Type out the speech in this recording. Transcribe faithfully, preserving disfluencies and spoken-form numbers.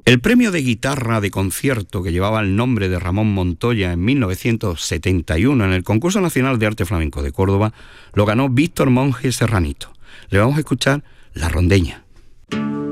El premio de guitarra de concierto que llevaba el nombre de Ramón Montoya en mil novecientos setenta y uno en el Concurso Nacional de Arte Flamenco de Córdoba lo ganó Víctor Monge Serranito. Le vamos a escuchar La Rondeña.